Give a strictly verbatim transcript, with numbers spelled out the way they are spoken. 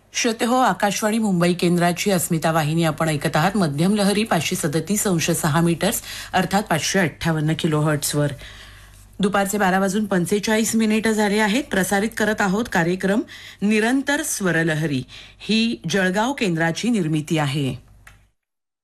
श्रोतेहो, आकाशवाणी मुंबई केंद्राची अस्मिता वाहिनी आपण ऐकत आहात. मध्यम लहरी पाचशे सदतीस अंश सहा मीटर्स अर्थात पाचशे अठ्ठावन्न किलो हर्ट्सवर. दुपारचे बारा वाजून पंचेचाळीस मिनिटं झाले आहेत. प्रसारित करत आहोत कार्यक्रम निरंतर स्वरलहरी. ही जळगाव केंद्राची निर्मिती आहे.